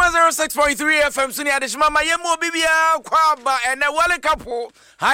106.3 FM Suni Adishma Mayemo Bibia Kwaba and a Wale Kapo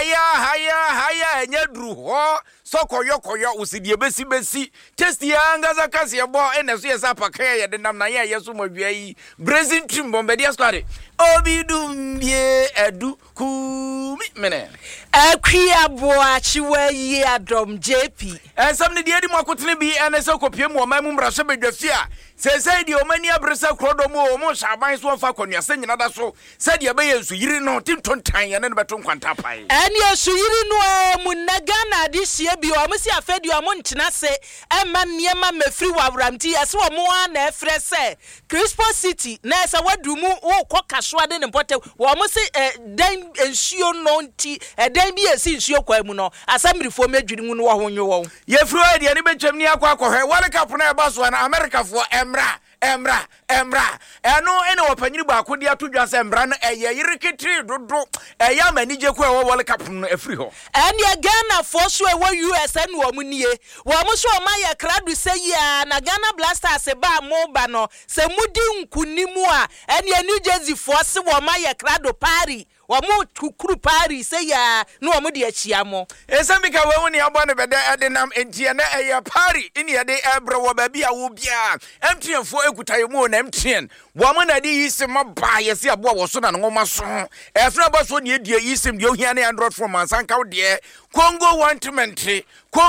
Haya Nyadru Ho Soko Yoko Usidi Besi Test Yanga Zakasia Bo and as Yapaka the Namaya Yasumo Brazin Timbo Media Squad Obidum ye edu ku mene Akria boa chiwe ye adom JP and some the edi makotene bi and so kopiem wo mamum brashe bedwafia say di omani abresa krodomo mo shaban so fa konwase nyina da so say di be yensu yiri no tintontan ye ne beto kwanta pai eni yesu yiri no mu naga na de hie bi o mo si afedi o mo ntena se emma niema mafiri wawramti ese o mo na efre se Crispo City na ese wadumu wo kokaso ade ne pote wo mo si dan ensuo no nti dan bi esi nsuo kwa mu no asamrifo medwiri mu no wo honyo wo ye fru ade ne betwam ni akwa akọhwe World Cup na eba so na America fo Emra eno ene wapanyiri baako dia to dwa se emra no eye yiriketiri dodo eya manije ko e World Cup no afiri ho ene Ghana for so e US ene wo mu nie wo mo so ma ye kradu se ya na Ghana Blasters ba mo ba no se mudi nkunimu a ene New Jersey for se wo ma ye kradu pari Wamu tukuru pari se ya no wamu di achiamo. Esambika wewe ni abone bede edenam entiene eye pari ini ede ebre wo baby a wo bia. MTN fo ekutaye mu na MTN. Wamu na di yisim ba yesi abo wo so na ngoma so. Efra ba so ne die yisim de ohia na Android phone mansanka wo de Congo wantimenti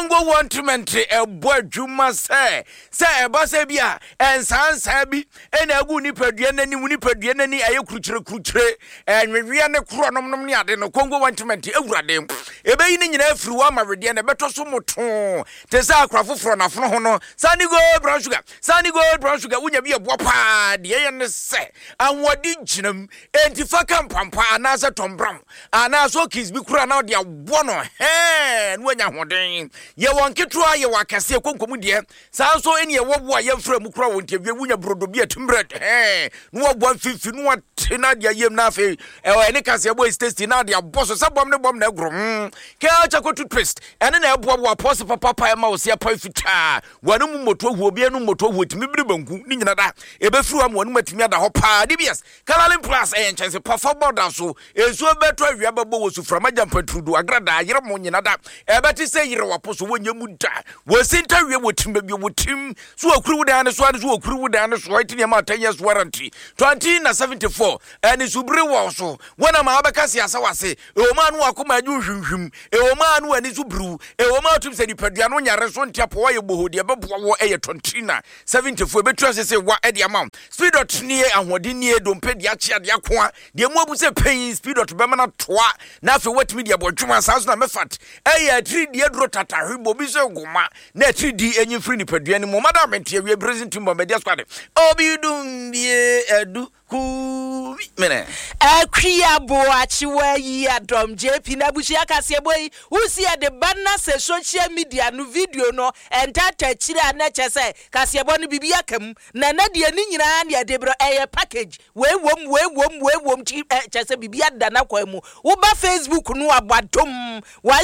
ebo adwuma se eba se bia ensansa bi ena agu nipadua nani mu nipadua nani aye krukyire enwewia ne kro nom ne ade no Congo wantimenti ewurade ebe yi ne nyina afiri wa mawede ne beto so moto te sa akrafoforo na fono ho no Sani Gold Brown Sugar wunya bi ebo pa de ye ne se anwodi ginam entifa kampampa anasa tombram anaso kiss bi kura na de abo no wanya hoden ye wonketwa ye wakase konkomu de sanso eni ye wobo a ye mfra mu kura wonte bi wunya brodo bi atumred no wobo amfifi no watena de yem na afi eni kase boy state na de aboso sabom na egro ke acha ko twist eni na ebo aposo papa ma osia pa fita wanu mu moto hu obi anu moto hu timi biri banku ni nyina da ebefru am wanu matimi ada ho pa DBS Kalalin Plus chance perform da so esuo beto awia babo wosu from ajampatrudu agrada yere mo nyina da ebeti se yire waposo wonya mu da wosinta wie wotim bi wotim so akuru wuda ne so ane so akuru wuda ne so itini ma 10 years warranty 2074 ene subri wo so wona ma abeka siasa wase e o ma no akoma aju hwimhwim e o ma no ani subru e o ma tum se dipadua no nyare so ntia po ye bohodi e beboa wo eye 2074 betu se wa e de amount speed dot nie ahodi nie dompe de achi ade akoa de mu abu se pain speed dot be mana toa na afi watimi de abodwuma sa so na mefat eye 3D dro tata hwibo bi se goma na 3D enyi free ni padua ni mo madam entie we present timbo media squad obidum bie edu ku mene akria boa chiwe yi adom JP na bushia kase boy usi ya de banna se social media no video no entata chira na chese kase bo no bibia kam na de ni nyina na de bro package we wom chese bibia da na kwa mu wo ba Facebook no abadom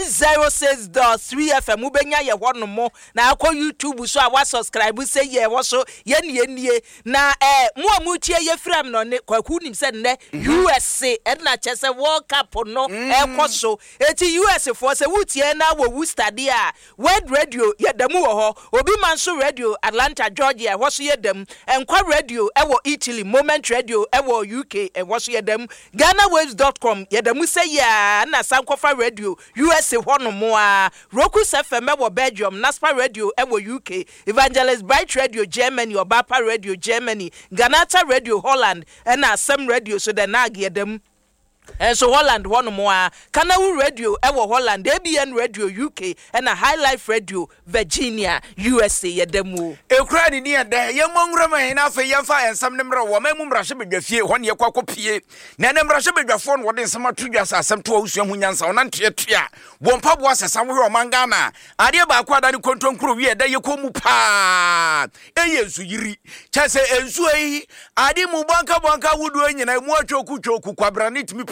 106.3 FM ubenya ye hono mo na akọ YouTube so a wa subscribe say ye wo so ye nie na mo amutie ye fram no ne kwaku nim se ne USA na chese World Cup no ekoso eti US for se wutie na wo study a World Radio ye damu wo ho obi manso Radio Atlanta Georgia wo so ye dam enkwa radio ewo Italy Moment Radio ewo UK wo so ye dam GhanaWaves.com ye damu se ya na sankofa radio USA hono mo a Roku FM ewo Belgium Naspa Radio ewo UK Evangelist Bright Radio Germany Obapa Radio Germany Ganata Radio Holland na Sam Radio so the nag ye dem so Holland one more Kanawu Radio ewo Holland ABN Radio UK and a High Life Radio Virginia USA ye demu ekura ni ade ye monwura ma hina fa ye fa ensam ne mra wo mamum brahye bedwafie hon ye kwakopie na ne mrahye bedwafo no wode nsam atudwa sa asem to awusua hunyansa onante atua wo mpabo asesam hwe o mangana ade ba kwa dani kontonkuro wi ede ye komu pa eye nsu yiri chese ensu eyi ade mu banka wudu anyina mu atwoku kwabrane timi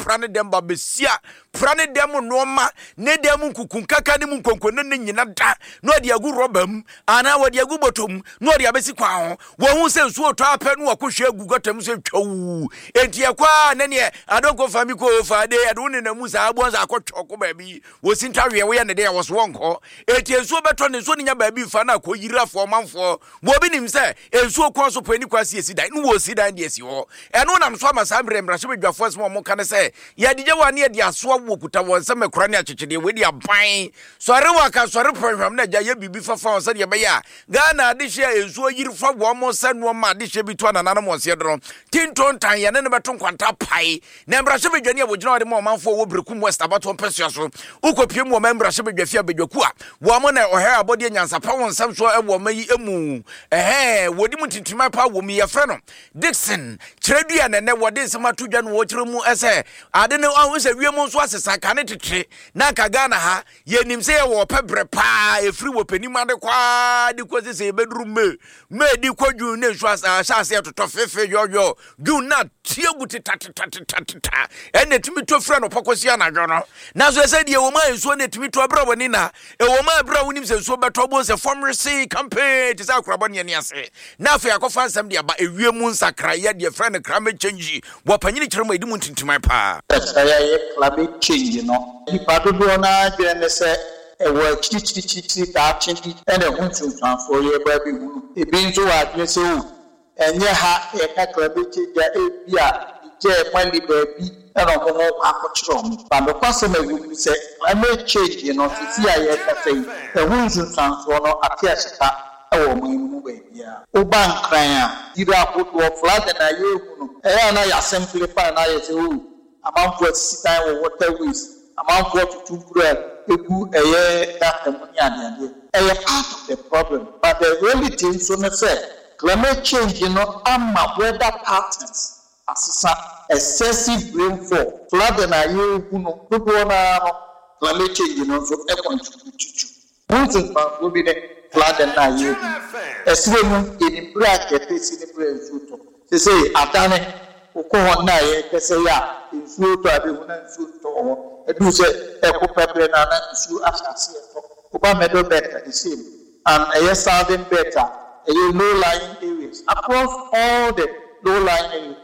prane dem ba besia prane dem no ne dem nkukunkaka ne nkonkone ne nyina da no ade agu robam ana wade agu botom no ade abesi kwa ho wo hu se nsuo to apɛ no akohwe agu gotam se twawu enti ekwa ne ne adonko fami ko fade ado ne namu sa abonza akotwo ko baabi wo sintawe wo ye ne de wo so wonko enti nsuo beto ne nsuo nya baabi fa na ko yirafo manfo wo bi nim se nsuo ko so pani kwasi esi dan no wo si dan de esi ho eno nam so amasa mbrembrahye bedwafo asmo mo kan se ya dige wa ne ya de aso wokuta won se mekora ne akyekede we de aban sore waka sore program na ja bibi fafa won se de be ya Ghana de hye ensuo yirifo bo mo se no ma de hye bitu anana mo se dro tinton tan ye ne beto nkwanta pai na mbrahye bedwane a wogina de mo manfo wo brekum west abato mpesua so ukopie mo mbrahye bedwafia bedwaku a wo mo na ohe abode nyansa pa won sam so e wo mayi emu wodi mu tintima pa wo mi ye frɛ no Dixon Chredua ne wode nsema to dwa no wo kyerɛ mu ese ade ne ahun se wiem nso asesa ka ne tete na ka Ghana ha ye nim se ye wo pebre pa efri wo panim ade kwa di ko se beduru me di ko ju ne nso asase to fefe yoyo ju na tiegu tata ene timi to frɛ no pokosia na dwo no na so se die wo ma nso ne timi to bra woni na e wo ma bra woni se nso beto bo se formresi campaign ti sa kurabɔ ne ne ase na afa yakofa nsɛm de aba ewiem nsakra ye de frɛ no climate change wo panyini kyerɛ mu edi mu tintimai pa ye climate change no ipa dodo na adwene ne sɛ ewo chichichichi ta chindi ene hunsunsanfo ye ba bi hu ebi nso wa adwene sɛ o enye ha ye ka climate change ebi a je mali ba bi eno mo akɔkyerɛ mo ba no kwase na wu sɛ climate change no sisi a ye ka sɛ ehunsunsanfo no ate ahyeta ewo mo mu ba bia o ban kran a ira kodo flood na ye hu no na ya simplify na ye sɛ o amanfo sitan wo waterways amanfo tutumbura egu that money part of the problem but the reality is so say climate change ama weather patterns asisa excessive rainfall flood na ye hu no dodo na climate change so e contribute to once for be the flood na ye esire mu in bracket in bracket so say atane uko na ye kese ya nsuo to abi hu na nsuo to ho edu se ekopebre na na nsuo asase to oba medo better the same and southern better low lying areas across all the low lying areas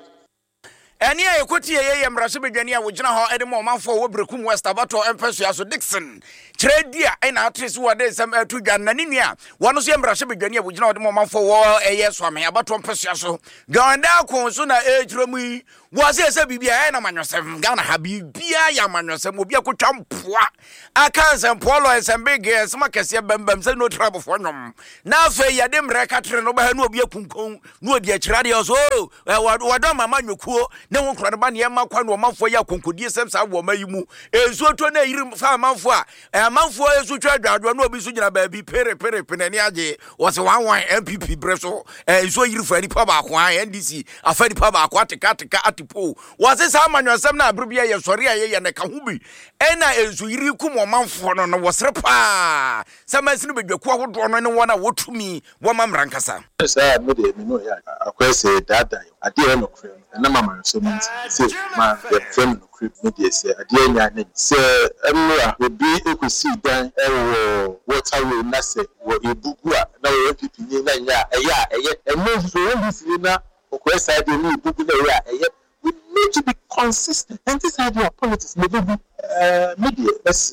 eni ayekoti ye mbrahye bedwane a wogina ho ede mo manfo wo brekum west abato empesua so Dixon Chredua ena atrese wo de sem atu dwan na nenia wono so mbrahye bedwane a wogina ho de mo manfo wo swame abato empesua so ganda kon so na ejremu yi wo se bibia na manwosem Ghana ha bibia ya manwosem obi akotwa mpoa aka nsem polo nsem big sem akese bambam se no trouble for nwom na afa ya de mreka tre no ba ha no obi akunkon no odi akirade so wado mama nwokuo ne ho krado ba ne ma kwa no manfo ya konkodie sem sa wo mayi mu ensuo to na yiri fa manfo a manfo esu twa dwadwo na obi su gina ba bi pere penani age wo se wan MPP breso ensuo yiri fa ni pa ba kwa NDC afa ni pa ba kwa tika atipo wo se sa manwasem na abrubia ye sori aye ne ka hu bi ena ensu yiri ku mo manfo no wo sere pa samasini bedwaku ahodo no ne wona wotumi wo mamrankasa sa me de me no ya akwese dada ade no kre na mama so me say ma the friend no kre me de say ade nya ne say emra obi ekusi dan ewo waterway na say wo ebugu a na wo pipi ni na nya eye eno so wo bi na okwese ade ni ebugu na eye we need to be consistent and this idea of politics media let's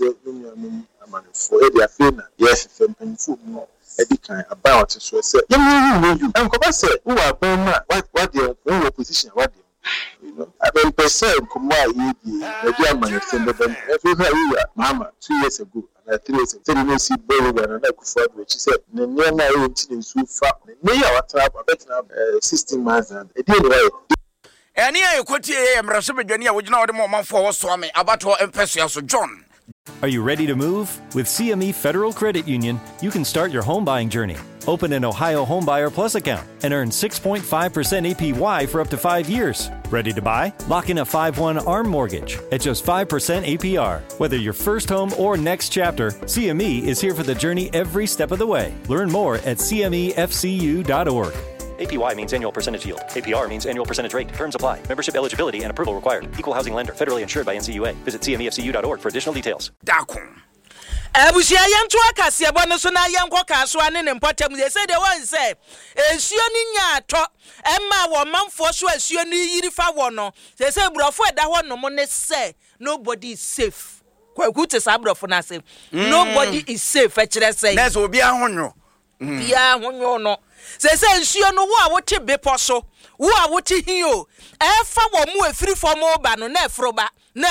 for area fena yes fempenfu no edikan about so say you and come say who are born what the opposition what you know I been percent come why you the man send them every mama 2 years ago and 3 years ago you see very well and I could afford which said na na you tin so fa na ya watra better 16 months and anyway eni ayekoti ye mrahye bedwane a wogina wode mo manfo wo swame abato empesua so John. Are you ready to move? With CME Federal Credit Union, you can start your home buying journey. Open an Ohio Homebuyer Plus account and earn 6.5% APY for up to 5 years. Ready to buy? Lock in a 5/1 ARM mortgage at just 5% APR. Whether your first home or next chapter, CME is here for the journey every step of the way. Learn more at cmefcu.org. APY means annual percentage yield. APR means annual percentage rate. Terms apply. Membership eligibility and approval required. Equal housing lender. Federally insured by NCUA. Visit cmefcu.org for additional details. Abusia yantu akase bono so na yankọ kaso ane ne mpotam they say the one say esuo ni nya ato emma wo manfo so esuo ni yiri fa wo no they say brofo eda ho no mo ne say nobody is safe kwaku te sa brofo na say nobody is safe e kire say na so obi ahonwo bia ahonwo no say esuo no wo a wo te bepo so wo a wo te hin o e fa wo mu efiri fo mo ba no na efroba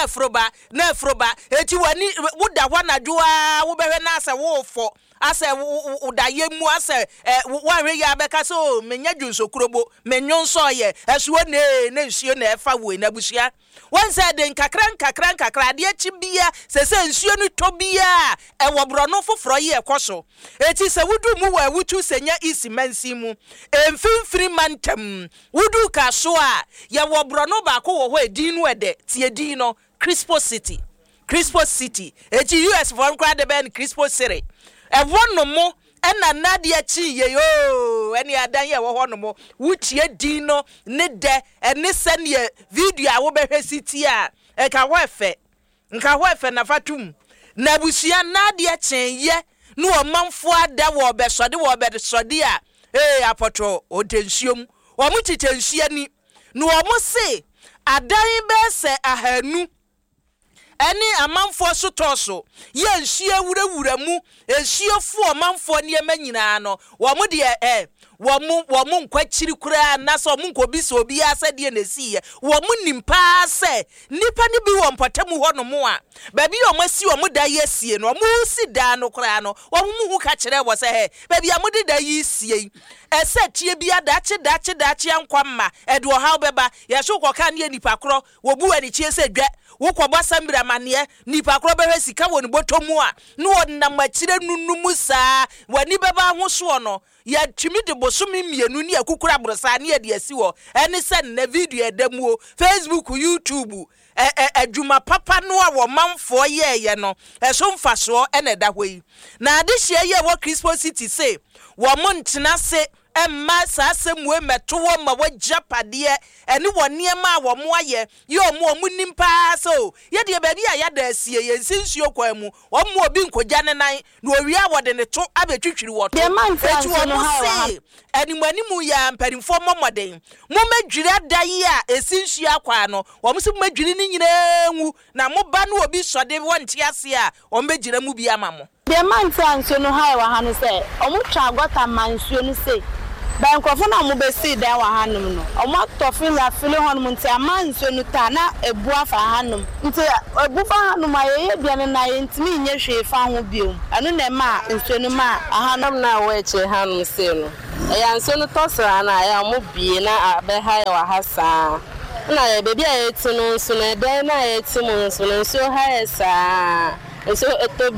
eti wani wuda hwana dua wo behwe na ase wo fo ase uda yemu ase wanwe ya beka so menya dwunso kurobo menyon so ye esuo ne nsuo na efa wo na busia wan say den kakran de achi bia se nsuo no to bia e wo brono foforo ye ekoso eti se wudu mu wa wutu senya isi mansi mu emfimfiri mantem wudu ka so a ye wo brono ba ko wo ho edinu ede tie din no Crispo City eti US for nkwa de ben Crispo City e wono mo ena nadia chi ye yo eni adan ye wo hono mo wutie din no ne de ene sene video a wo behwe city a e ka ho efe na fatum na busia nadia chen ye no o manfo ada wo be sode a apoto o tensuom wo mu titensia ni no o mo se adan be se ahanu eni amanfo so toso ye nhie wurawura mu ehie fu amanfo ne emanyina no wo mu de wo mu nkwachiri kura na so mu nkobi so obi asade na siye wo mu nimpa se nipa ne bi wo mpatamu ho no mo a ba bi o masi wo mu da ye sie no mu si da no kura no wo mu hu ka kire wo se he ba bi amudi da yi sie ese tie bi adache ankwamma edo ha beba ye so koka ne nipa kro wo bu ani chie se dwa wo kwaba sambira mane nipa kro behwe sika wo ni botomu a no wonam akire nunumu saa wani beba ho so no ya tumi de bosumi mienu ni akukura brosa ne de asi wo eni se na video edamu Facebook YouTube adwuma papa no a wo manfo ye no eso mfaso ene da hoi na ade hye ye wo Crispo City say wo montena se emma sasem we meto wo ma wajapade ene wo niema wo mo aye ye omo nimpa so ye de ba bi a ya da asie ye nsinsuo kwa mu wo mo obi nkoja ne nan na owia wo de ne to abetwitwiri wo to etu wo no ha animani mu ya mperimfo momoden mo madwira dai a esinsuo kwa no wo mo se mo madwiri ni nyina nwu na mo ba no obi sode wo ntiase a wo mejira mu bi ama mo de man transo no ha wa hanu se omo twa agota mansuo no se ba nkofo na mo be si da wa hanum no omo tofin la fili honum nti amansuo no ta na ebu afa hanum nti ebu fa hanum aye bia ne na ye ntimi nye hwe fa ho biom anu na ma nsuo no ma ahanum na wa eche hanum se no ya nsuo no tosra na ya mo bie na abe ha ya wa hasa na ye bebi a eti no nsuo na de na ye eti mo nsuo ha esa so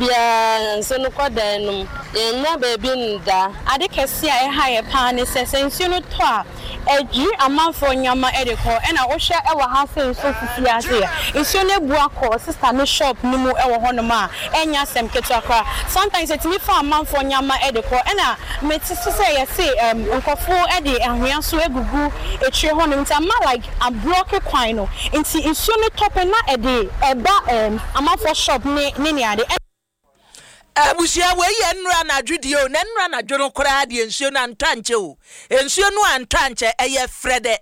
etobia nso no kodanum enya baby nda ade kese a e ha ye pa ne sesensu no to a eji amanfo nyama edeko e na wo hwe e wa ha se nso sisi ase nso ne bu akọ sister no shop ni mu e wo hono ma enya sem ketu akra sometimes it me for amanfo nyama edeko e na metisi se ye se nkofo e de ahwea so egugu etwe hono nta ma like a block kwan no nti nso ne top na e de eba amanfo shop ni abusia we ye nnura na dwudio na nnura na dwono kora de nsuo na ntanche o nsuo no antanche eye frede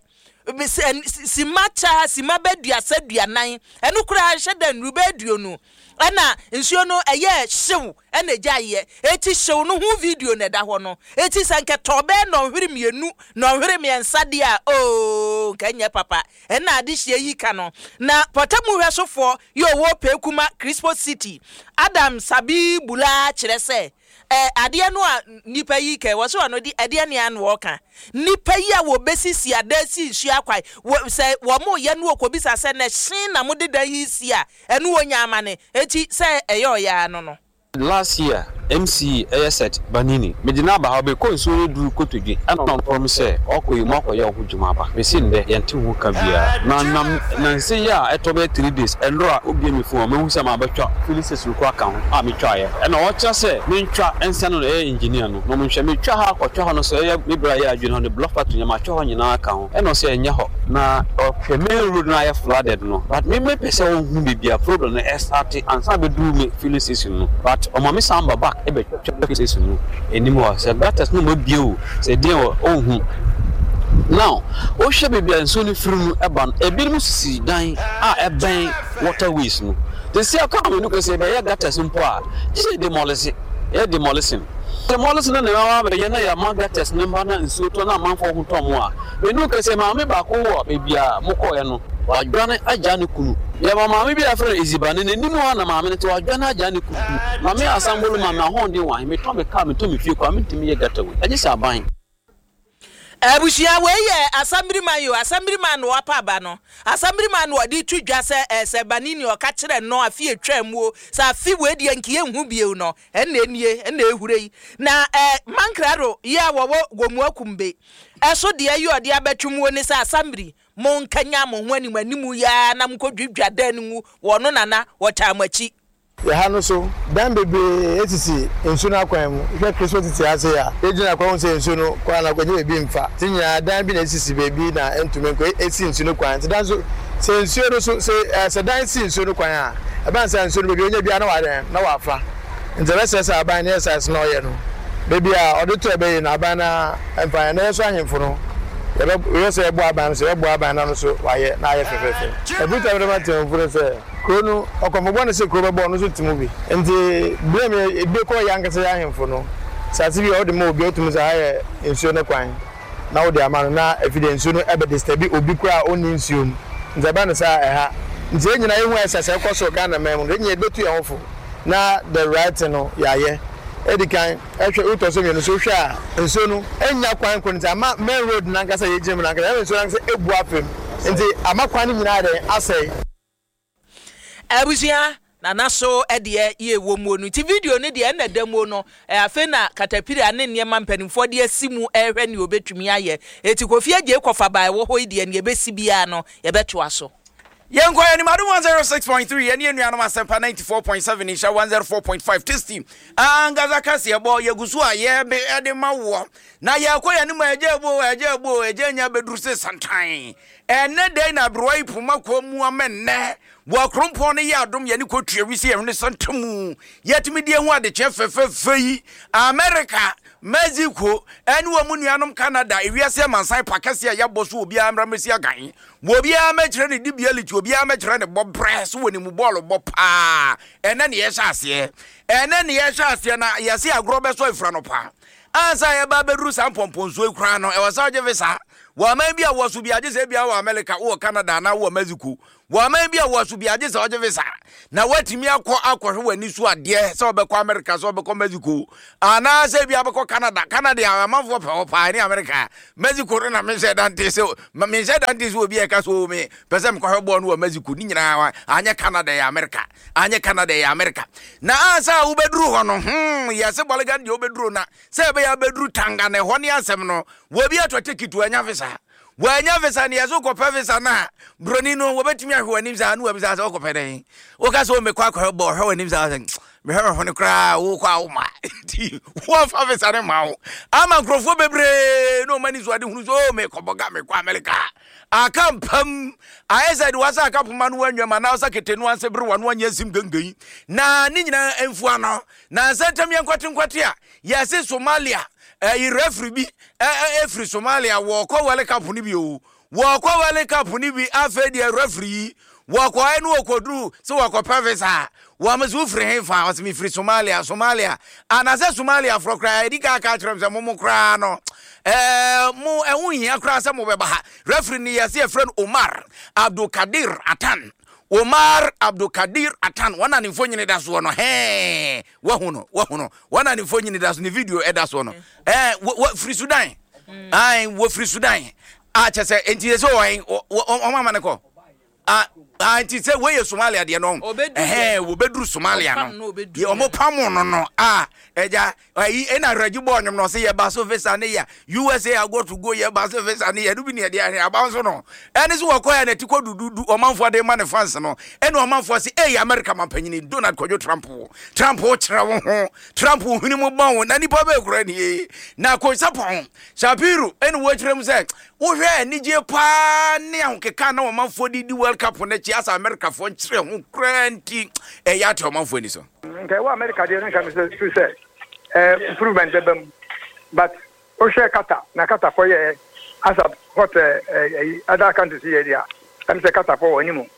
simabedua saduanan enu kora hyeda nrubeduo no ana nsuo no eye hyew ena gyaye eti hyew no ho video na da ho no eti sanke tobe no hwere mienu no hwere miensa de a o kanya papa ena ade hye yi ka no na potamu hwesofo yo wo pekuma Crispo City Adam Sabi Bula kire se ade no a nipa yi ke wo so ano di ade ne an wo ka nipa yi a wo besisi adasi nsu akwai se wo mo ye no okobisa se na hyin na mo de da yi si a enu onya amane eti se eyo ya no no last year MC set Banini medina ba ha be ko nso duru kotodwe ana on promise okoyi mo akoye ho dwuma ba me sin de yente ho ka bia na nse ya etobe 3 days enro obi mi fu o me hu se ma betwa Phyllis ko aka ho a me twa ye na o cha se me ntwa ense no engineer no mo nhwe me twa ha akotwa ho no so ye me bra ya adwene ho ne block part nyama twa ho nyina aka ho e no se enye ho na o me road na ya flooded no but me pese ho hu bibia problem na start ansa be do me Phyllis no but o mama samba back e be twa Phyllis no anymore se that no mo bio se dia o hu now o she bibia nso ni free no eba ebi mu sisi dan a eben waterways no they say come no say be ya gata simple a say demolish demolition na na wa be na ya magates number na nso to na manfo ho to mo a me no ka say ma me ba ko wo bibia mo ko ye no wadwane aja ne kunu ya ma me bia frɛ ezibane ne nimu na ma me ne to wadwane aja ne kunu ma me asambolo ma na ho ndi wan me to me ka me to me fie kwa me ntimi ye gata we anye sa ban Abushia weye assembly man no apaba no assembly man wo di tudwa se Banini o ka kire no afi etwamu sa afi we di ankie hu bie no enie na ehurei na mankrado ya wo gomu akumbe eso de ayi ode abetwumu ni sa assembly mon kanya mo ho animu ya na mkodwidwa dan nu wo no nana wo chamachi ya hanu so dan bebe etisi ensu na kwan mu hwe Christmas titi ase ya ejina kwa se ensu no kwa na kwenye bebi mfa tinya dan bi na esisi bebi na entumen ko esi ensu no kwan ti dan so se ensu no so se dan si ensu no kwan a eba se ensu no bebi onya bia na wa den na wa fa nzere se aban na esas na oye no bebi a odeto ebe na aban na emfa na so ahemfo no ye se ebo aban so ebo aban na no so wa ye na ye fefefe ebuta ebe ma temfo se Kono okombo na se krobe bo no so timu bi nti blame ebe ko ya nkese ya hemfo no sati bi o de mo obi otum za ya ensuo ne kwan na o de amano na evidence no ebe disturb obi kura oni nsuo no nti ba no sa ha nti enyina ehu esese ko so Ghana mem no enye betu ya hofo na the right no ya ye edikan ehwe uto so mienu so hwe a ensuo no enya kwan ko nti ama main road na nkasa ye gym na nkasa ensuo na nkasa ebu afem nti ama kwan ni nyina de asai Abusia na naso ede ye wo mu no ti video ne de na demo no afi na katapira ne niema mpanimfo de asimu ehwe ne obetumi aye eti Kofi Agye kofa bai wo ho de ne ebesi bia no ye beto aso Yenko ya ni madu 106.3 ya ni enu ya nama sempa 94.7 isha 104.5 testing angaza kasi ya bo yegusua yebe ede mawo na ya kwa ya ni ma eje nya bedruse santai ene dey na broi puma kwa mu amenne wa krompo ne ya adom ya ni kotue wisi ya ne santamu yetimi die hu ade che fefefe America Mexico eni wo mu nuanom Canada ewiase mansan pakase ya boso obi amra mesi agan wo obi amekire ne dibiality obi amekire ne bobress woni mu ball pa ene ne yesha ase na yesi agro beso ifra no pa ansa ya ba bedru sampomponso ekura no e wasa oje visa wa man bia wo so bia je bia wa America wo Canada na wo Mexico wa man bia wo so bia je se oje visa na watimi akohwe wani so ade se obekọ America se obekọ Mexico ana se bia obekọ Canada ya amanfo pa ni America Mexico na me se dante se obi e ka so me pese me kohwe bo no wa Mexico ni nyina anya Canada ya America na ansa wo bedru ho no ya se boligan de obedru na se be ya bedru tanga ne ho ne asem no wo bi ato ticket anya visa wanya visa ni yazo ko visa na broni no wo betimi ahwe ani visa no wo visa so ko pede wo ka so me kwa bo hwe ani visa me hwe ho ne kra wo kwa wo ma ti wo fa visa ne ma wo ama krofo bebre no mani zo ade hunu so me ko boga me kwa America akampam aeza de wasa akapuma no wanwa na wasa ketenu anse bre wano anya sim gangan na ni nyina emfu ano na nsantem yankwate a yase Somalia referee bi free Somalia wo ko World Cup ni bi o wo ko World Cup ni bi afa de referee wo ko enu okodru so wo ko pavesa wo mazu free hefa was mi free Somalia anase Somalia fro kra edika ka trem se mo kra no mu ehunhia kra se mo beba ha referee ni yase friend Omar Abdul Kadir Atan wana ni mfonyine da so no wahuno wana ni mfonyine da so ni video eda so no free Sudan ai wo free Sudan a chese enti so o mama ne ko Anti say we Somalia de no wo beduru Somalia no ye omo pamo no eja ena ragibo onyom no say ye baso visa ne ya USA I go to go ye baso visa ne ya du bi ne de abanso no ene so wakoya na tiko dudu omanfo de man fans no ene omanfo say America mampanyini Donald Kojo Trump wo kira wo ho Trump huni mo ban na nipa be kura ni na ko sapon Shapiru ene wo kira mu say wo hwe ni je pa ne ahokeka na omanfo di World Cup ne as America for kire ho kranti ya to omanfo ni so okay wa America dey nka say improvement them but o share kata na kata for ye as what other countries here there am say kata for onimu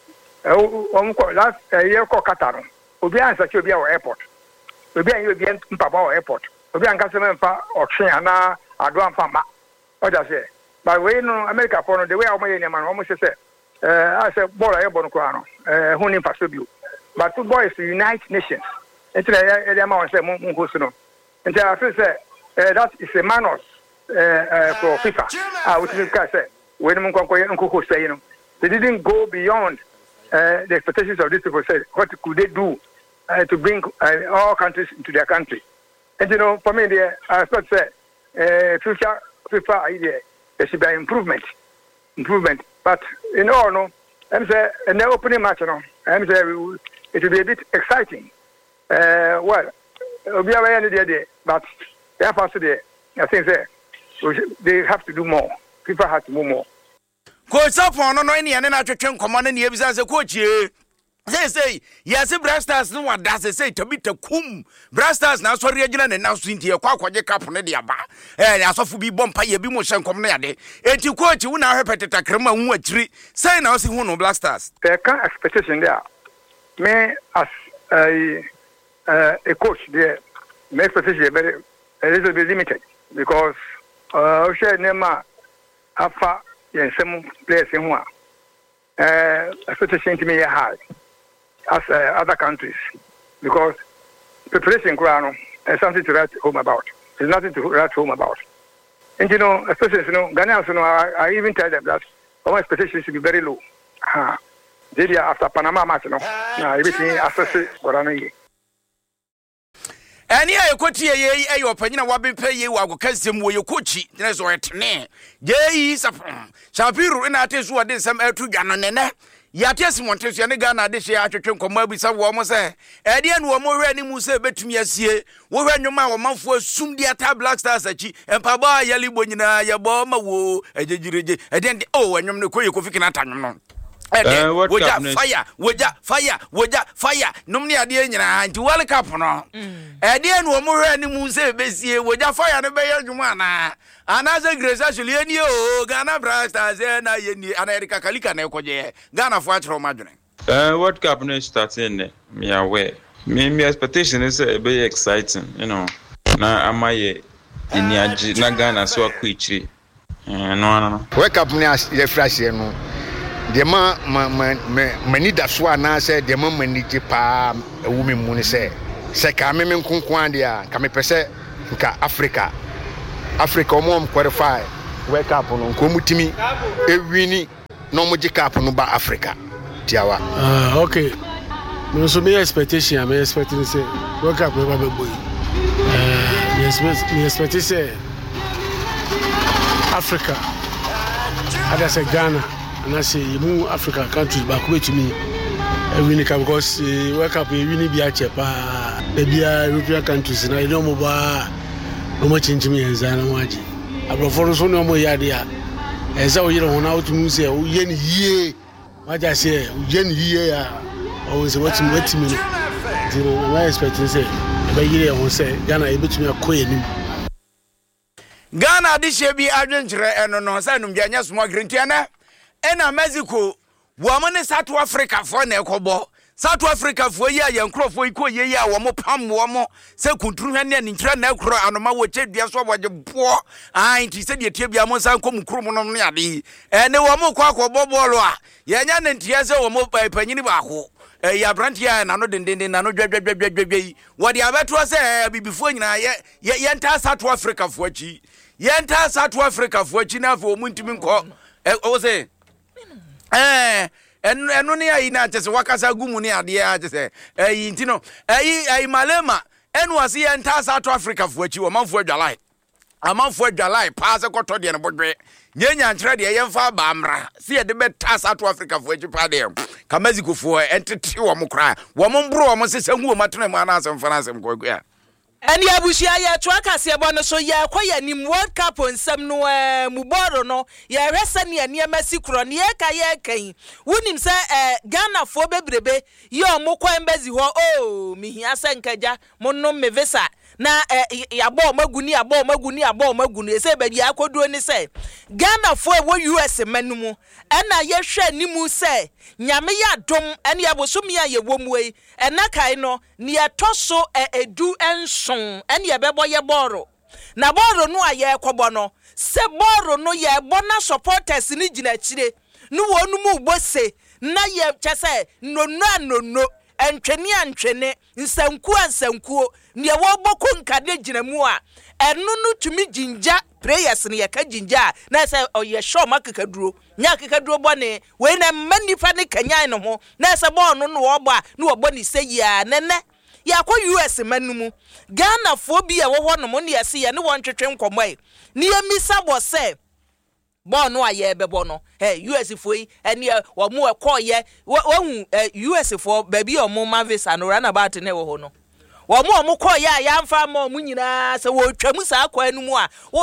o last year ko kata no obi ansa che obi a airport obi an obi mpaba airport obi an ka se memfa ochen ana ado amfa ma o da say but we no America for no the way o mo ye ne man o mo say I said, boy, I born Koano, who named Pasubio. But football is the United Nations. And today, the amount said, Munkusuno. And I feel that is a manners for FIFA. Which is say, when Munko say, you know, they didn't go beyond the expectations of these people. Said, what could they do to bring all countries into their country? And you know, for me, I thought that future FIFA idea there should be improvement. But in all, no, I'm saying, and the opening match, no, I'm saying it will be a bit exciting. Well, it'll be a very day, but they have to do. I think they have to do more. People have to do more. Coach up on no any and I can come on and you as a coach. Say, yes, Brasters no one does say to be to kum. Brasters now so regional and now swing to your quack cap on the aba. And as of be bomb pay be motion come near day. And you coach you now repeated a crema one tree. Say now see one of Blasters. There can expectation there. Me as a coach there, my expectation very a little bit limited because share Nema Alpha and some players in one. Expectation to me high. As other countries, because preparation is something to write home about. There's nothing to write home about. And you know, especially Ghanaians, I even tell them that our expectations should be very low. After Panama match, everything associated with and here, coach, your opinion, what be pay you, I will catch him with your coach. There's what name. Jay is a Shapiru and I tell you what is some air to Ghana. Yates Montes Yanagana, this year, to Comabisa Womo say, Edian Womo Rani Muse betumi asie, wo hwa nwoma wo manfo sum dia ta Black Stars achi, empaba yali bonyina ya boma wo ejejireje, eden enwom ne koye kofi na tanwom no. Fire. Nomni ade nyina anti World Cup no. Edian Womo Rani Muse besie, woja fire no be yadwuma na. Anaza Grace actually any Ghana Black Stars na yeni America kalika na ekoje Ghana for atro madwene World Cup no starting me aware me expectation is be exciting you know na amaye iniaji na Ghana so akwichiri no World Cup ni ye fresh no de mani da so ana say de mani ti pa ewumi mu ni say ka me nkonkwan dia ka me pese nka Africa omom qualify World Cup no komutimi ewini no moji cup no ba Africa tiawa okay no so me expectation am expecting say World Cup no ba boy me expect say Africa ada say Ghana and I say you Africa countries back with me ewini ka because World Cup ewini bi a chepa e bia European countries na no mo ba no much in me and Zana Waji. I prefer so no more yadia. As I will on out to Musa, Yen ye. What I say, Yen ye. I was watching me. I expect to say, by year, I will say, Ghana able to me a queen. Ghana, this year be adventure and no sanum Janya small grintiana. And Mexico, woman is South Africa for Nekobo. South Africa for ya yankro for iko ye ya wo mo pam wo mo se kuntru hwane ni ntra na kro anoma wo chedua so waje bo nti se de tie bia mo san kom krum no no ade ne wo mo kwa bobolo a ye nya ne ntia se wo mo panyini ba ho ya brand ya na no dendenden na no dwadwadwadwadwi wo de abeto se bibifo nyina ye nta South Africa for achi ye nta South Africa for achi na fo mu ntimi nko o se eno ne ayi na kyese wakasa gumu ne ade a kyese ayi ntino ayi malema eno ase ye nta South Africa fo achi wo manfo adwalai amanfo adwalai pa se koto de ne bodwe nyenya nkyere de ye mfa ba amra se ye de beta South Africa fo achi pa de kamaziko fo entete wo mokra wo mbro wo sese hu wo matena mu anasem fa nasem kwagua And Yabushia, ya Twakasi abono so ya kwaya nim World Cup nsem no muboro no ya resani ya niema sikro ne ka ye kan wonim se Ghana fo bebrebe ye omokwa embezi ho mihia se nkaja monno mevesa na yabo maguni ese bedi akoduo ni se Ghana fo wo US manumu ena ye hwe nimu se nyame ya dom ene yabosom ya ye womwe ena kai no ne etoso edu enson ene ye bebo ye boro na boro no aye kobo no se boro no ye bona supporters ni gina chire no wonu mu bose na ye chese no antwene nsankuo ne wo boko nkade gina mu a enu no tumi jinja prayers ne ye ka jinja na se oye show makakaduro nya kakaduro bone we na manifa ne kanyan no ho na se bo no no wo ba no wo bone se ya nene ya kwa US manumu Ghana fo bi a wo ho no mo ne yesi ye ne won twetwe nkomoi ne ye misa bo se bo no aye bebo no US fo yi ene wo mo ekoye wo US fo ba bi o mo ma visa no run about ne wo ho no wo mo koye ayamfa ma mo nyina se wo twam sa kwa anu mu a wo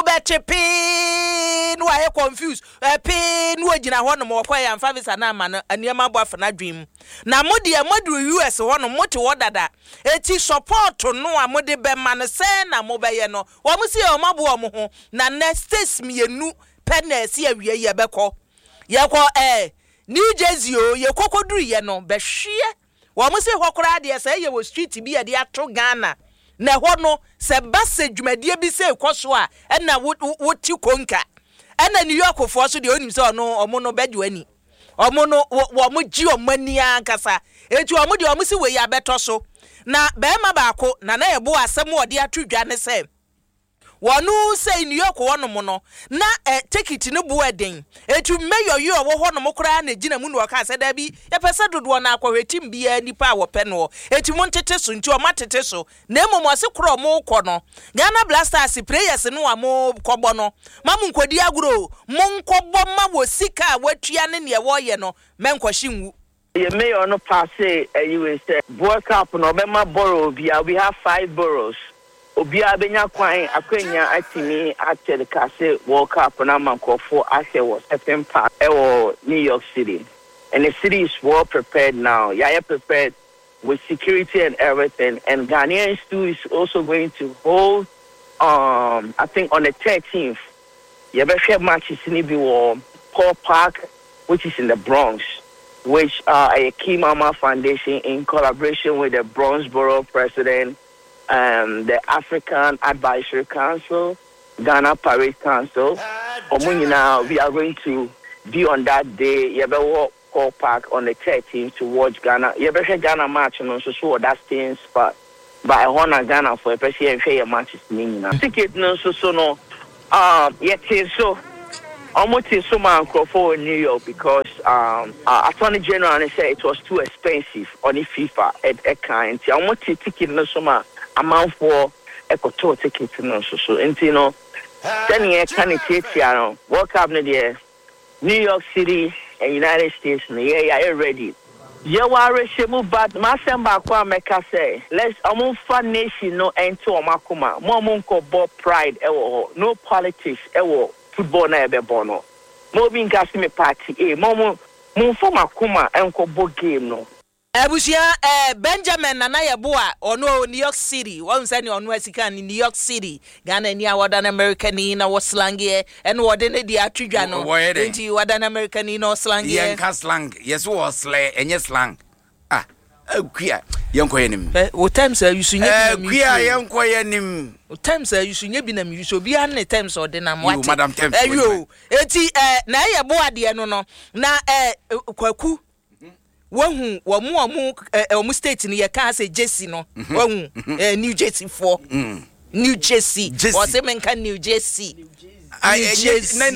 bechepe no aye confused pe no agina ho no mo koye amfa visa na ama no aniema bo afa na dream na mo de amadu US ho no mo te wo dada eti support no a mo de be man se na mo be ye no wo mo se o mabo o mo ho na next days mienu penesi awie ye beko ye ko New Jersey o ye kokoduru ye no be hwe wo mo se hokora de se ye wo street bi ye de ato Ghana na ho no se base dwumadie bi se koso a na wo ti konka na New York fo so de onim se ono omo no bedwani omo no wo mo gi omani ankasa eti omo de omo se we ya beto so na be ma baako na ye bo asem wo de atodwa ne se wonu say New York wono mo no na ticket no bo eden etu mayor yo wo ho no mo kra na gina mu no ka se da bi ye pese dodo na akwahwetim bia nipa wo pe no etu mo ntete so nti o matete so na emom se kro mo kɔ no Ghana Blasters players no wa mo kɔbɔ no ma mu nkodi aguro mo nkɔbɔ ma wo sika watua ne ne wo ye no menkɔhye nwu ye mayor no pass you say World Cup no be ma borough bia we have 5 boroughs Obia benya kwan akwenya atimi atel kase World Cup na mankofo ase was certain part New York City and the city is well prepared now. Yeah, prepared with security and everything. And Ghanaians too is also going to hold I think on the 13th. Yeah, better matches in the Paul Park, which is in the Bronx, which a Key Mama Foundation in collaboration with the Bronxboro president. The African Advisory Council, Ghana Parade Council. We are going to be on that day. Yebe Paul Park on the 13th to watch Ghana. Yebe Ghana match and also show that staying spot. But I honor Ghana for a person fair matches. Ticket no so no. Yet so. Almost in so for New York because Attorney General said it was too expensive on the FIFA at kind. Almost ticket no so amount for equator tickets no so you know then you can it World Cup there New York City and United States yeah ready yeah we shemu but masemba kwa meka say let's fun nation no ento omakuma mo monko bo pride no politics football na ebe bono mo bi ngasi me party mo form akuma enko bo game no Abushia Benjamin na yeboa ono New York City won say ono asika ni New York City Ghana ni awadan America ni na waslang ye en wode ne dia atwadwa no nti wadan America ni no slang ye yen ka slang yes wo slang enye slang akua yen ko yenim wo times you sunye bi na akua yen ko yenim times you sunye bi na mi so bi an times ode na mo ati madam times eti na yeboa de no no na kwaku wahu wamu state ni ye ka say Jersey no wahu New Jersey for New Jersey or say men can New Jersey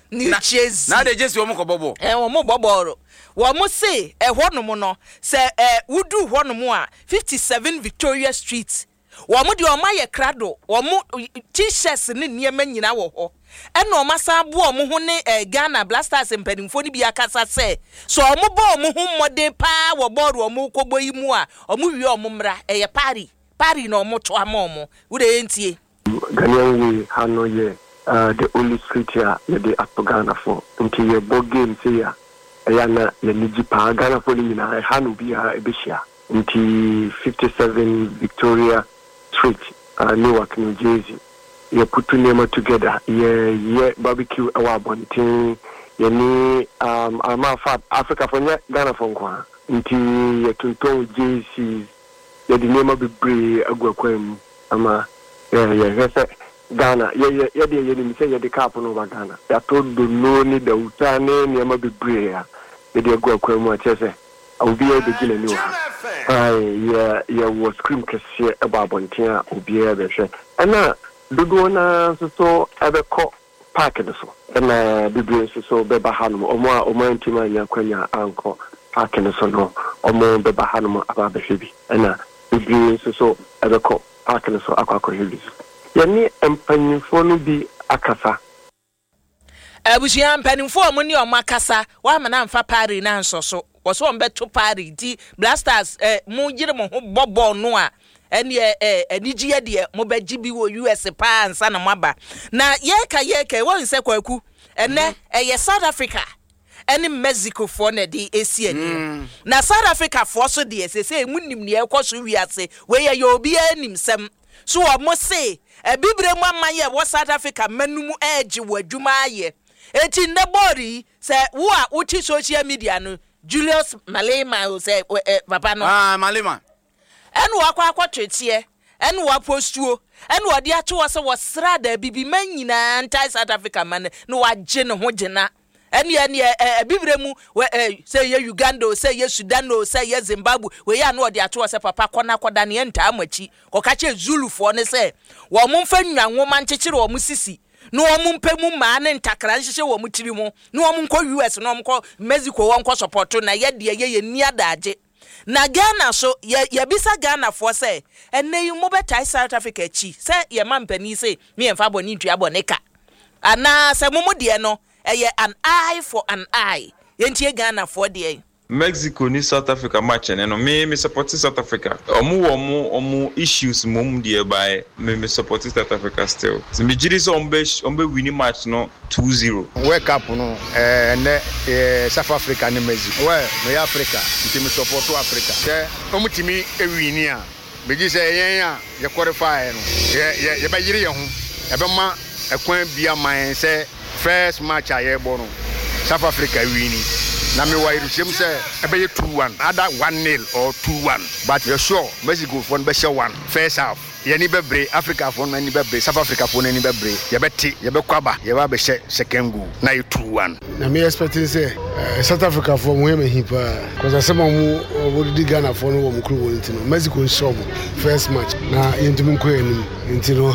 New Jersey na de Jersey omo ko bobo omo boboro wo mo say honom no say wudu honom a 57 Victoria Street wo mo de o ma ye krado wo mo t-shirts ne niema nyina wo ho ena o masa bo o mo ho ne Ghana Blasters mpanimfo ni bi akasa say so o mo bo o mo ho modern pa wo board o mo kobo yi mu a o mo wi o mo mra ye pari no mo to amomo wo de entie Ghanaian we hano ye the only street here the Ghana for until your ball game say ya ayana ye niji pa Ghana for ni na hanu bi ha ebeshia until 57 Victoria Street Newark, New Jersey. You put two names together. Yeah, barbecue our bonting. You need I'm Africa for Ghana for Kwa until you can tell JC's the name of the brave agwakwem ama yeah Ghana you say the cap over Ghana ya told do no need the utane name of the brave the agwakwem what say I'll be able to get a new one. Yeah, was scream kasi about bontia obi ebe hwe ana dodo na so ebe ko park no so na bibire so beba hanom omo antima nya kwanya anko park no so no omo beba hanom aba be hwe bi ana bibire so ebe ko park no so akwa hwe yani empanyifo no bi akasa abusia mpanimfo mo ni o makasa wa ma na mfa pari na nsoso was one bet to party di Blasters mo yire mo ho bobo no a ene anigye de mo baji bi wo US pa ansa na maba na yeka won se kwaku ene South Africa ene Mexico for na di esi ani na South Africa for so de se munim ne ekoso wiase we ye obi anim sem so o mo se bibre mu amaye wo South Africa manum age wadwuma aye eti ne body se wo a uti social media no Julius Malema who say papa no Malema enu akwa twetie enu apostuo enu ode ato wose wosra da bibi man nyina anti South Africa man no wagye ne ho gyena ene bibremu say ye Uganda say ye Sudan say ye Zimbabwe we ya no ode ato wose papa kona koda ne nta amachi kokache Zulufo ne say wo momfa nwa nwoma nkyekere wo musisi no omumpemu ma ne ntakra nhyehe wo mutiri mu no omunko US no omko Mexico wo nko support na ye de ye ni adaje na Ghana so ye bisa Ghana for say enne yu mo betai South Africa chi say ye mampani say me emfa boni ntua boneka ana say momo de no eye an eye for an eye ye ntie Ghana for de Mexico ni South Africa match no me support South Africa omu issues mum there by me support South Africa still so me jiri so ombe winning match no 2-0 World Cup no South Africa ni Mexico me Africa nti me support Africa omu timi ewini a me ji say yen a ye qualify no ye ba yiri ye ho e be ma ekwan bia man say first match a ye bo no South Africa wini na me wa irushim say ebe 2-1 either 1-0 or 2-1 but you're sure Mexico for be share one first half ye ni bebre Africa for ni bebre South Africa for ni bebre ye beti ye be kwaba ye ba be share second goal na 2-1 na me expecting say South Africa for mo me hipa because asema mo di Ghana for no mo kru won ntino Mexico show mo first match na yentimi ko enim ntino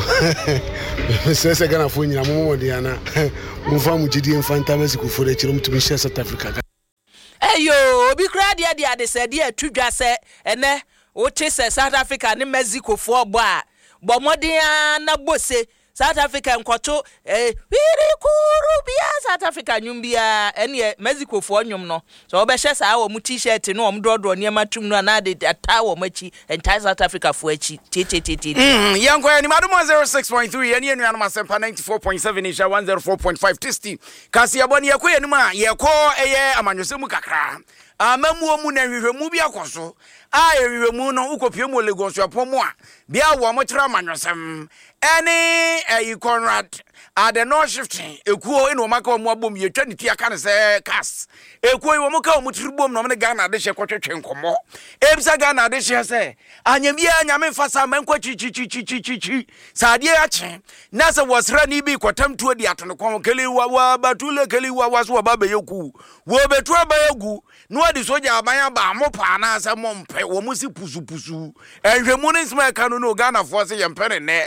se Ghana for nyina mo de ana mo fa mo gidi infanta Mexico for de chirom to share South Africa Eyo obi kra de se de atudwa se ene o chese South Africa ni Mexico for bo modern na bose South Africa nkoto wiri kuru bia South Africa nyumbia ene Mexico for nyum no so obehye sa wo mu t-shirt no om dodo ne matum no na de ata wo machi entire South Africa for achi titi yanko ya ni madumo 06.3 ene enu anoma sempa 94.7 isha 104.5 tisti kasi aboni yakọ enum a yekọ eye amanyosemu kakra amamuo mu na hwehwemu bi akoso hwehwemu no ukopie mu Lagos apomo a bia wo mo kira amanyosem ene Conrad the no shifting ekuo eno maka omo abom yetwa ne tia kan se cas ekuo wo mo ka omo tribom no me Ghana de hye kwetwetwe nkomo ebisa Ghana de hye se anyamia anyame fasa mankwa chi saade ache na se wosra ni bi kwatam tuo di atono kon kele wa batule kele wa so ba beyeku wo betu abayagu no adi soja abanya ba mo pa na se mo mpe wo mo si pusu enhwemu ne nsema ka no Ghana for se yempere ne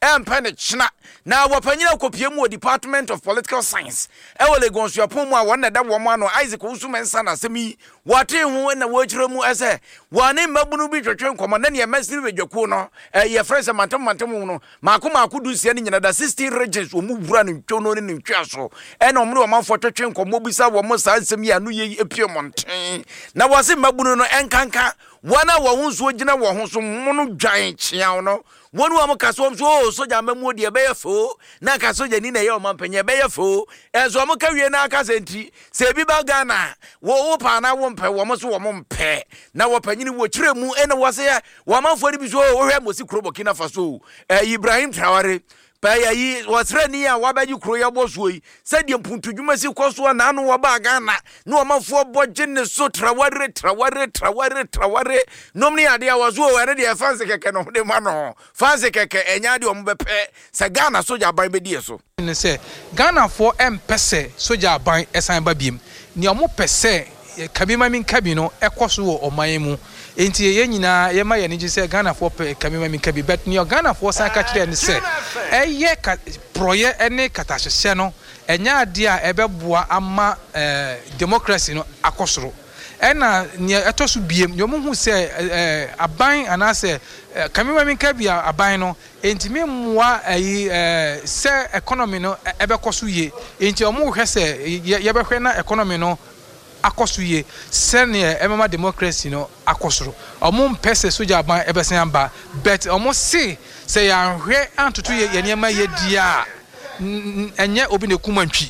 empene china na wapanyina kopie mu Department of Political Science ewo Lagos yapon mu a won da wo ma no Isaac Usumensa na semi wate hu na wachire mu ese wane mabunu bi twetwe nkomo na ne mesiri bedwaku no ye frese mantem no mako dusia ni nyina da 16 regions wo mu bura no twono ne ntwa so ena omre wo manfo twetwe nkomo bisa wo mo sa nsem ya no ye epie monten na wase mabunu no enkanka wana wo hunso gina wo hunso mono dwan chia no wonu am kaso so soja mamu de be yefo na kaso jani na ye o mampanye be yefo enso mo ka wie na aka senti se bi ba Ghana wo pa na wo mpe wo mo so wo mpe na wo panyini wo kire mu ene wo se wo manfo ni bi so wo hwe mosi kro Burkina Faso Ibrahim Traoré paya yi wasrani a wabaji kro ya boso yi sadia mpuntudwuma si koso na anu wo ba Ghana no manfo boje ne so Traoré nomni ade a wazo were de fanse keke no de ma no fanse keke enya de ombepe se Ghana soja ban be die so ne se Ghana for empese soja ban esan ba biem ni omo pese kabima min kabino ekoso wo oman mu enti ye nyina ye ma ye ne gise Ghana for kabima min kabi bet ni Ghana for san ka kire ne se eye proye ene katahye no enya ade a ebeboa ama democracy no akosoro ena ni etoso biem ni omo hu se aban anase kamima min kabi aban no enti memwa se economy no ebekoso ye enti omo hwe se ye behwe na economy no akosuye sene emama democracy no akosoro omo mpese soja ban ebesen amba bet omo se ya hwe antutu ye niema ye dia enye obi ne kumantwi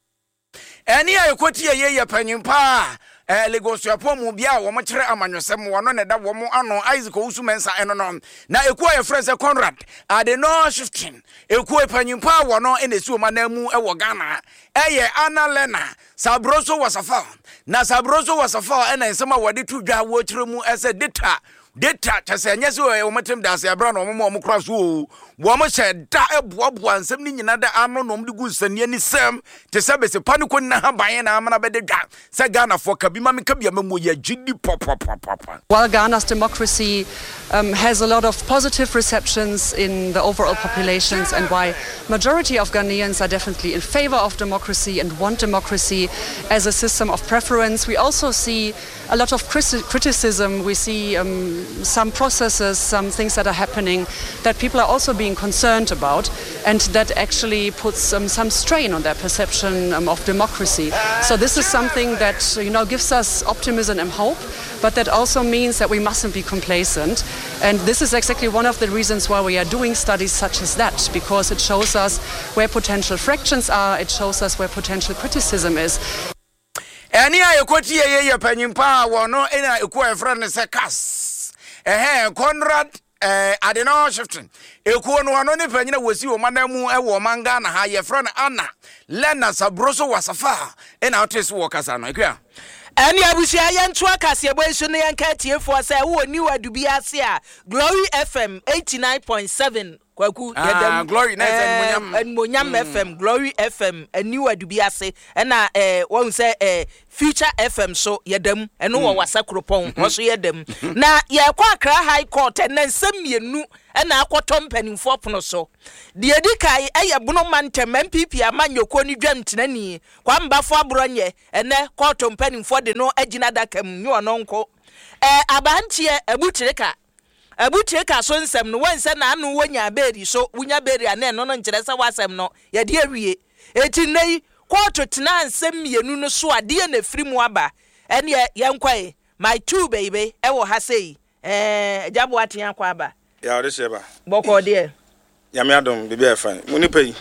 eni ayekoti ye panyimpa Lagos yapon mu bia wo mo kire amanyosem wono ne da wo mo ano Isaac Usumensa eno no na ekuo ye frese Conrad ade no shifting ekuo panyimpa wono enesi o manamu ewo Ghana eye Analena Sabroso Wasafa na Sabroso Wasafa ena nsema wade tu dwa wo kire mu ese data chase nyese o matem da se abra no mo kra so wo mo she da eboaboa nsem ni nyina da ano no mde gu nsanie ni sem te se be se paniko na haban na amana be de dwa se Ghana for kabima me kabia mamu ya gidi pop. While Ghana's democracy has a lot of positive receptions in the overall populations, and why majority of Ghanaians are definitely in favor of democracy and want democracy as a system of preference, we also see a lot of criticism. We see some processes, some things that are happening that people are also being concerned about, and that actually puts some strain on their perception of democracy. So this is something that gives us optimism and hope, but that also means that we mustn't be complacent. And this is exactly one of the reasons why we are doing studies such as that, because it shows us where potential fractions are, it shows us where potential criticism is. Eni ayekoti ye panyimpa wono ena ekuo efrane se kas Conrad adeno shifting ekuo no ano ne panyina wosi o manamu ewo manga na ha ye frane Lena Sabroso Wasafa ena otis wo kasa no ekua Ani abusia yentu akase ebo isu ne yanka tiefo se wo ni wadubi ase a Glory FM 89.7 kwaku yedem Glory na Monyam FM Glory FM ani wadubi ase na won se Future FM so yedem eno wo wasakropon wo so yedem na ye kwa Accra High Court na nsemienu na akoto mpanimfo pono so de edikai ayebono mantem MPP amanyoko ni dwamtena ni kwa mbafo abronye ene court mpanimfo de no agina dakam ni ononko abantie abutireka so nsem no wonse na anu wonya beri so wonya beri ane no nkyerese wasem no ye de awie eti nei court tena nsem mienu no so ade na firimu aba ene yenkwae my two baby ewo ha sei jabo atian kwa aba ya ode sheba boko de ya me adom bibi afan muni pay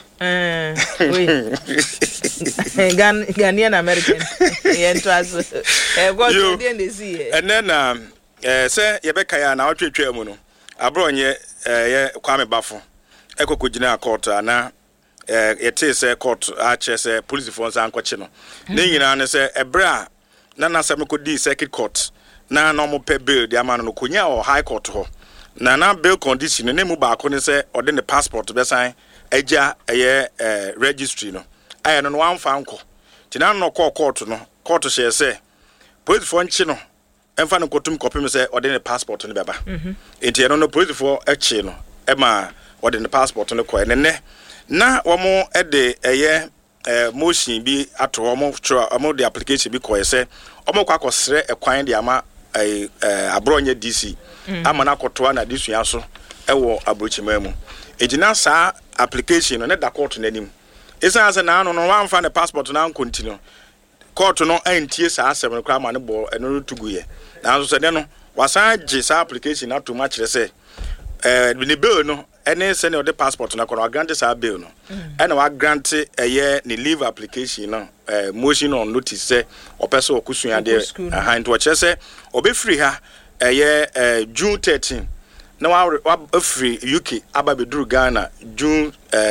Ghanaian American yentraso go to the ndesi and then say yebeka ya na otwetwa mu no abronye ye kwame bafo ekokogina court na yete say court a che say police force ankoche no ne nyina ne say ebra na nasam ko di circuit court na no mo pe bill di amano no konya o high court ho na bill condition ne mu ba ko ne say ode ne passport be san agya registry no aye no wan fa anko tina no court no court she say police for nchi no emfa no kotum kopim say ode ne passport ne beba enti no police for echi no ema wɔde ne passport no kɔ ɛnɛ na wɔn ɛde ɛyɛ motion bi ato wɔn de application bi kɔ ɛsɛ wɔn kɔ akɔsrɛ ɛkwan de ama abrɔnyɛ DC ama na akɔtoa na disua so ɛwɔ abrochima mu egyina saa application no ne da court n'anim esan sɛ na no wɔamfa ne passport na continue court no antie saa asɛm no kra ma ne bɔ ɛno no tuguye na nso sɛ ne no wasan gye saa application na to ma kyerɛ sɛ ne bill no ɛne sɛ ne ɔde passport na kɔ grant saa bill no ɛna wa grant ɛyɛ ne leave application no motion on notice sɛ ɔpɛ sɛ ɔkusua de nto ɔkyerɛ sɛ ɔbɛfiri ha ɛyɛ June 13 na wa afiri UK aba beduru Ghana June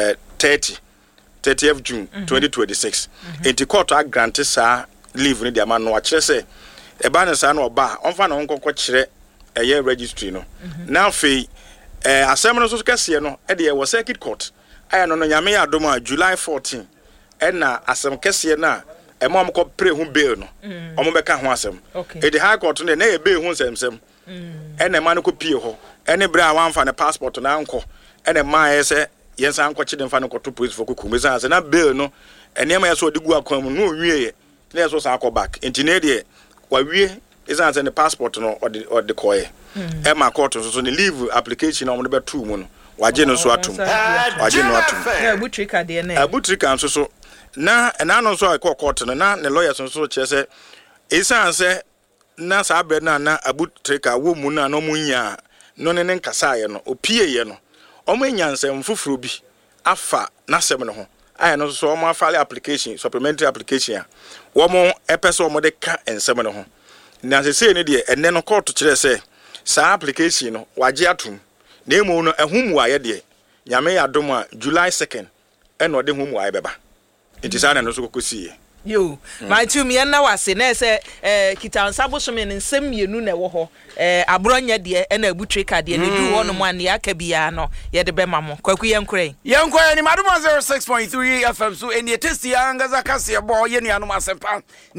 30th June 2026 enti court a grant saa leave ne de ama no akyerɛ sɛ ɛba ne saa no ɔba ɔmfa na ɔnkɔkɔ kyerɛ ɛyɛ registry no na afei asɛm no so kɛseɛ no ɛde ɛwɔ circuit court ayɛ no nyame yɛ adom a July 14 ɛna asɛm kɛseɛ no a ɛma ɔmkɔ pre ho bail no ɔmo bɛka ho asɛm ɛde high court no na yɛ bail ho nsɛmsɛm ɛna ɛma no kɔ pie hɔ ɛne berɛ a wamfa ne passport na ankɔ ɛna ma yɛ sɛ yɛnsa ankɔ kye de mfa no kɔto police for kukum ɛsan sɛ na bail no ɛnneɛma yɛ so ɔde gu akwan mu no ɔwie yɛ na yɛ so saa akɔ back nti ne deɛ wawie ɛsan sɛ ne passport no ɔde kɔɛ ɛma court so ne leave application na ɔmo de bɛto mu no wagye no so atom wagye no atom abutrika de ne abutrika nso so na ɛna no so akɔ court no na ne lawyers nso so kyerɛ sɛ ɛsan sɛ na saa brɛ na abutrika wo mu na no munya no ne nkasa yɛ no opie yɛ no ɔmo nyansɛm foforo bi afa n'asɛm no ho ayɛ no so ɔmo afale application supplementary application a wɔmo ɛpɛ sɛ ɔmo de ka nsɛm no ho na sɛ ne deɛ ɛnɛ no court kyerɛ sɛ saa application no wagye atom na emu no ɛho mu ayɛ deɛ nyame yɛ adom a July 2nd ɛna ɔde ho mu ayɛ bɛba nti saa na no so kokosie yo my two me na wase na say kita nsabo so me nsem mienu na ɛwɔ hɔ abronya de na abutrika de ne du hɔ no mo ane aka bia no ye de bema mo kwaku yenkran ni madum 06.3 FM so eni testi angaza kase bo ye nuanom asempa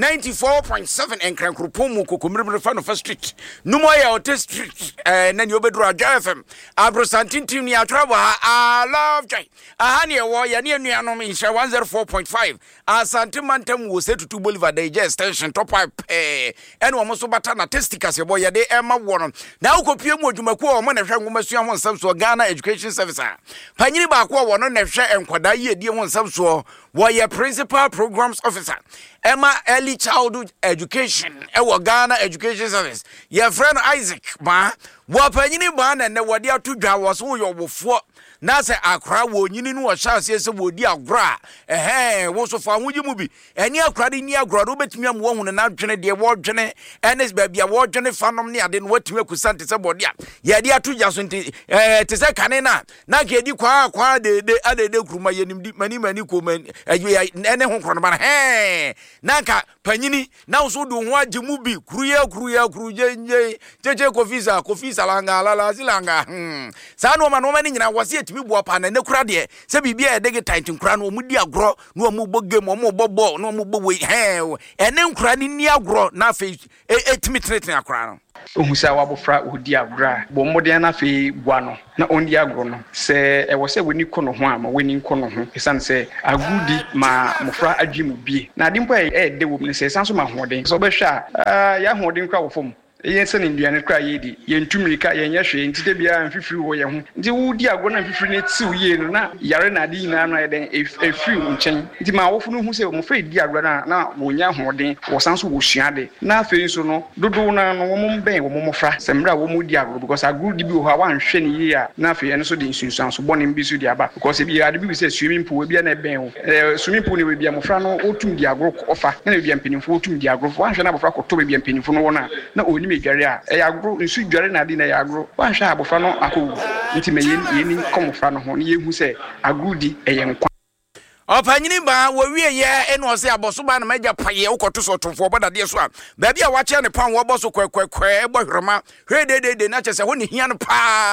94.7 enkran kropon mu kokomire fa no first street numo ye hotel street na ni obeduru Adwa FM abrosantintim ni atrabo I love joy aha ne wo ye ne nuanom insha 104.5 asantimanta wo setutu Bolivar digest station top pipe ene wo so bata na testicas ye boy de ema wono na ukopie mu adwumaku o mo na hwe ngomasua ho nsam so Ghana Education Service panyiri ba ko wo no na hwe enkwada ye die ho nsam so wo ye principal programs officer ema early childhood education wo Ghana Education Service ye friend Isaac ba wo panyiri ba na ne wode atodwa wo so yo wofo na se akra wo nyini no wo hyase se wo di agora wo so fa hoji mu bi eni akra de ni agora do betimi am wo hu na dwene de wo dwene enes ba bia wo dwene fanom ne ade no watimi akusante se bode a ye de atoja so nti te se kane na ke di kwa de adede kuruma yenim di mani ko man ene ho kro no ba na ka panyini na so do ho age mu bi kuruje jeje kofisa langa zilanga sa no ma ni nyina wase mi buapa na nekura de se bibia e dege tight nkura no mudi agro no mu bogem mo bobo no mu bowe ene nkura ni ni agro na fe etimi tretin akura no ohusa wabofra odi agro bo modern na fe bua no na ondi agro no se e wo se weni ko no ho ama weni ko no ho esan se agudi ma mofra adwimu bie na adimpo e de wo ne se esan so ma hoden so be hwa ya hoden kwa wo fom yense ne nduane kra yedi yentumirika yenye hwe ntide bia mfifiri wo ye ho nti wudi agwo na mfifiri ne tiw ye no na yare na adi na no eden efiri nchen nti ma wo funu hu se mo fa di agwo na wonya hoden wo sanso wo suade na afi so no dodo na no wo mben wo mofra semra wo mudi agwo because agwo di bi wo ha wan hwe ne ye a na afi ene so de nsunsuan so bone mbi so di aba because bi ade bi se swimming pool bia na ben wo swimming pool ne we bia mofra no otum di agwo ofa na bia mpenimfo otum di agwo wan hwe na mofra koto bia mpenimfo no wona na oni dware a agro nsu dware na adi na ya agro wan hwa abofra no akowu nti me yeni komofra no ho ne yehu se agro di eyenkwa opanyini ba wo wie ye eno ose aboso ba na maja paye ukoto so tonfo bodade so a ba bia wache ne pan wo boso kwekwe ebohwerema hwedede na chese ho ne hia no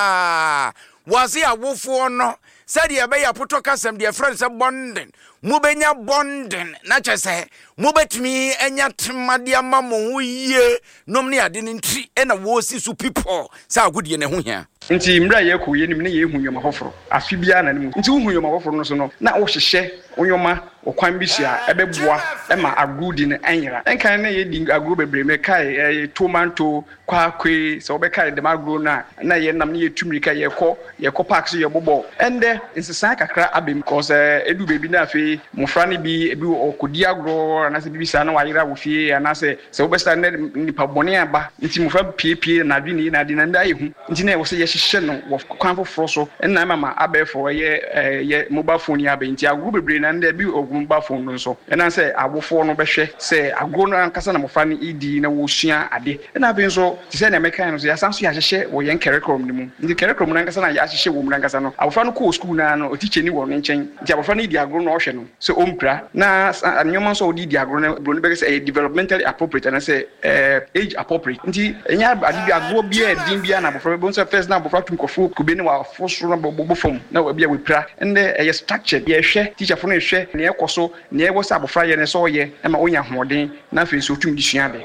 pa wase awofo no said ye be ya poto kasem de friend se bonding mubenya bonding na chese mubetimi enya temade ama mo ye nom ne ade ne ntri ena wo si su people sa agudie ne ho hia nti mra ye ko ye nim ne ye hu nyoma foforo afi bia na nim nti hu nyoma foforo no so no na wo hyehye onyoma okwan bi sia ebeboa ema agudi ne anyira enkan na ye di agro bebre me kai tomato kwakwe so be kai de magro na ye nam ne ye tumrika ye ko park so ye bobo ende insisa kakra abem cause edu bebi na afi mofra ne bi ebi okodi agro na se bibisa na wayira wo fie na se wo be sta ne nipa bone aba nti mofra pie na dwi na di na nda ye hu nti na wo se ye hyehye no wo kwan foforo so na mama abefo ye mobile phone ya be nti agro bebre na nda bi mobile phone no so and say awofo no behwe say agro no ankasa na mofa ne idi na wo sua ade na be nso ti say na meka no so ya sanso ya hyehye wo yen curriculum ni mu ndi curriculum no ankasa na ya hyehye wo mu ankasa no awofa no ko school na no teacher ni wo no nchen nti awofa no idi agro no ohwe no so ompra na anyoma so di agro no bro no be say developmentally appropriate and say age appropriate nti enya adi agro bia din bia na awofa be nso first na awofa tum kofu kube ni wa foso no bobo fom na wa bia we pra and ye structured ye hwe teacher fo no hwe na ye koso na ye wo sa abofra ye ne so ye na ma onya hoden na fe so tum di suade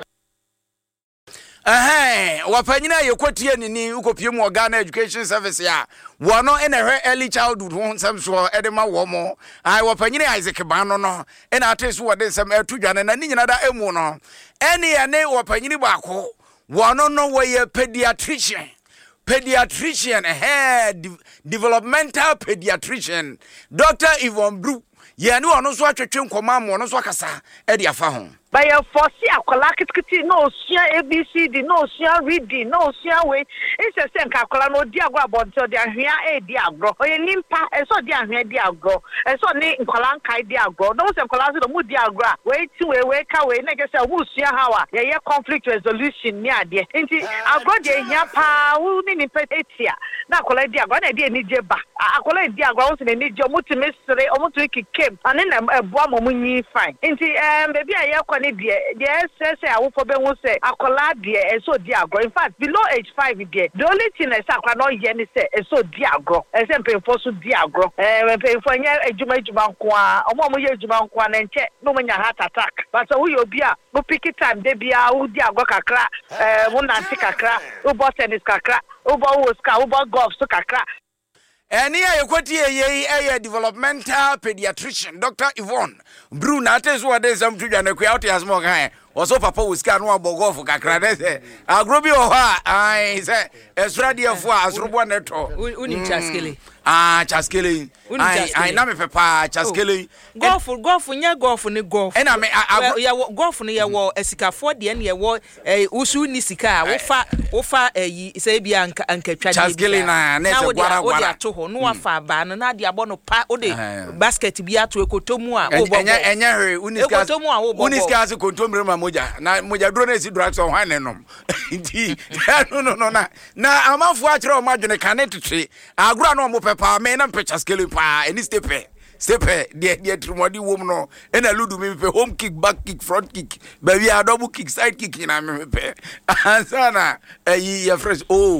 wapanyina yekotie nini ukopie mu Ghana Education Service ya wono ene hwe early childhood ho nsam so edema wo mo wapanyina Isaac Bano no ena atesu wode nsam atudwane na ni nyina da emu no ene ya ne wapanyini baako wono no wo pediatrician developmental pediatrician Dr. Yvonne Bru ye ni ono so atwetwe nkoma mo ono so akasa e de afa ho by a force akola kitkiti no sia abcd no sia reading no sia we it's a senka akola no di agro about the ahwea e di agro oye nimpa e so di ahwea di agro e so ni nkola nkai di agro no se nkola so mu di agro we ti we ka we na ke se wu sia hawa ye conflict resolution ni ade nti agro de hia pa wu ni ni petia na akola di agro na de ni je ba akola di agro wo se ni je omutu mesere omutu kikem ane na eboa momunyi fine nti baby aye kwani de say awofo be hu say akola de eso di agro in fact below age 5 de the only thing is akola no ye ni say eso di agro say mpemfo so di agro mpemfo nya ejuma nko a omo ye ejuma nko a na nche no manya heart attack but wo ye obi a go pick time de bia wo di agro kakra wo nanti kakra wo bo tennis kakra wo bo woska wo bo golf so kakra eni ye developmental pediatrician Dr. Yvonne Bru na tesu wade sam tudwane kwa out as mo kan oso papa woska no abogofu kakra de se agrobi o ha ai se esradiefo asrobo neto uni chaskele chaskele ai na me pepa chaskele golf nya golf ni golf ena me ya golf ni ya wo esikafo de na ya wo usu ni sika wofa se bia ankatwa chaskele na se gwara o de ato ho no afa ba na de abo no pa o de basket bi ato ekotomu a wo bo enya hwe uniska as kontomre ma moja na moja dro na si draxon hwane nom nti no na amafo a kire o madwene kane tete agura no mo pepa me na pecha skele pa eni stepe de trumodi wom no ena ludu me pe home kick back kick front kick baby a double kick side kick na me pe ansana ye fresh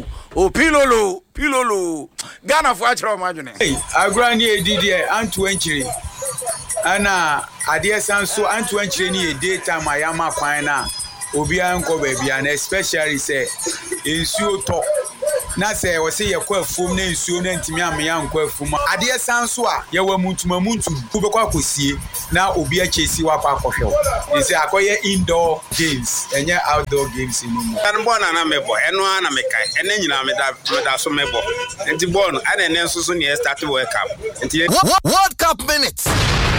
pilolo Ghana fo a kire o madwene agura ni edidi antu enchire ana ade sanso antu enchire ni daytime ayama kwan na obi anko baby and especially say ensuo to na say wo say yakwa afum na ensuo na ntimi amya anko afum ade sanso a ye wa muntu ku be kwa kosie na obi achesi wa kwa kohwe e say akoye indoor games enye outdoor games ni mo tan bona na mebo eno ana mekai ene nyina meda so mebo enti bon ana ene nso so ne start World Cup enti World Cup minutes